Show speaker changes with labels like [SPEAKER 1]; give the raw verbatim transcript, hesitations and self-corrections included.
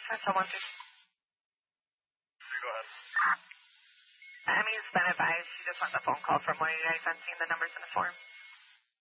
[SPEAKER 1] Central one two.
[SPEAKER 2] Go ahead.
[SPEAKER 1] Emmy's been advised. She just wants a phone call from one of you guys on seeing the numbers in the form.